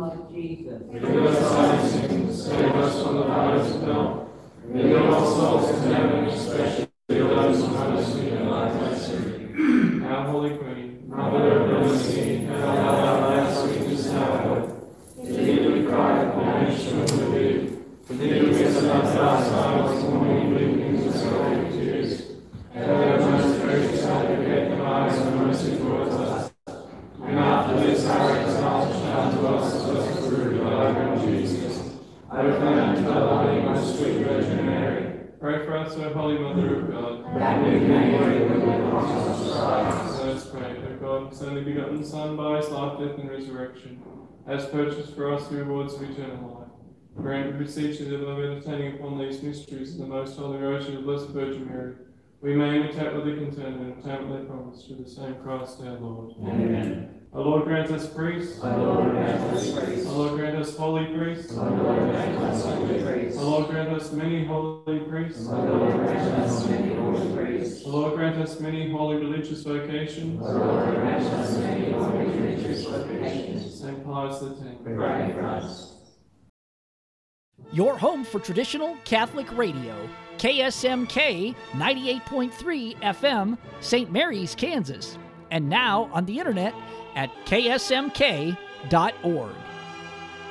blood of Jesus. Forgive us our sins, save us from the fires of hell. Lead all souls to heaven, especially those who most need a life mercy. Our Holy Queen, Mother of Mercy, have our lives sweetness and our hope. To thee we cry, banished from the deep. To thee we send up our silence, morning bleakings and sorrowful tears. Ever most gracious Advocate, arise and mercy towards us. And after this our exile, shout to us through the life of Jesus. I proclaim to the loving, most sweet Virgin Mary. Pray for us, O Holy Mother of God, That we may live with the promise of Christ. Let us pray that God, His only begotten Son, by His life, death, and resurrection, has purchased for us the rewards of eternal life. Grant, we beseech you, that by meditating upon these mysteries in the most holy rosary of the Blessed Virgin Mary, we may imitate what they contain and obtain what they promise through the same Christ our Lord. Amen. O Lord, grant us priests. O Lord, grant us grace. O Lord, grant us holy priests. O Lord, grant us holy grace. O Lord, grant us many holy priests. O Lord, grant us many holy priests. O Lord, grant us many holy religious vocations. O Lord, grant us many holy religious vocations. Saint Pius X. Pray for us. Your home for traditional Catholic radio, KSMK 98.3 FM, St. Mary's, Kansas. And now on the internet at ksmk.org.